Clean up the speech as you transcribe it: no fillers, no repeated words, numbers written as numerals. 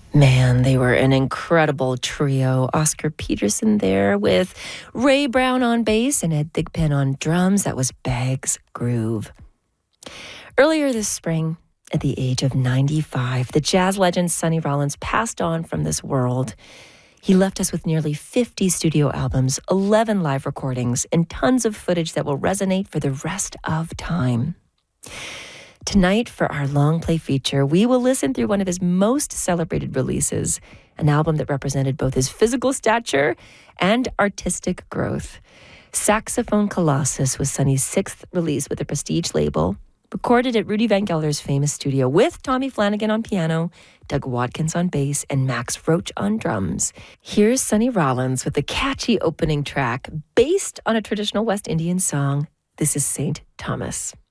Man, they were an incredible trio. Oscar Peterson there with Ray Brown on bass and Ed Thigpen on drums. That was Bag's Groove. Earlier this spring, at the age of 95, the jazz legend Sonny Rollins passed on from this world. He left us with nearly 50 studio albums, 11 live recordings, and tons of footage that will resonate for the rest of time. Tonight, for our long play feature, we will listen through one of his most celebrated releases, an album that represented both his physical stature and artistic growth. Saxophone Colossus was Sonny's sixth release with a prestige label, recorded at Rudy Van Gelder's famous studio with Tommy Flanagan on piano, Doug Watkins on bass, and Max Roach on drums. Here's Sonny Rollins with the catchy opening track based on a traditional West Indian song. This is St. Thomas.